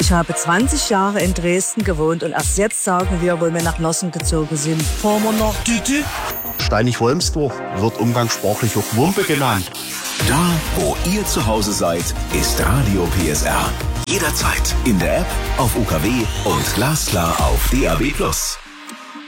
Ich habe 20 Jahre in Dresden gewohnt und erst jetzt sagen wir, wo wir nach Nossen gezogen sind, fahren wir nach Düte. Steinig-Wolmsdorf wird umgangssprachlich auch Wumpe genannt. Da, wo ihr zu Hause seid, ist Radio PSR. Jederzeit in der App, auf UKW und glasklar auf DAB+.